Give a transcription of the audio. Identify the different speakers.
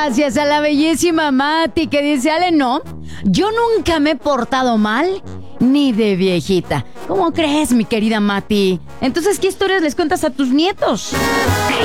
Speaker 1: Gracias a la bellísima Mati que dice, Ale, no, yo nunca me he portado mal ni de viejita. ¿Cómo crees, mi querida Mati? Entonces, ¿qué historias les cuentas a tus nietos?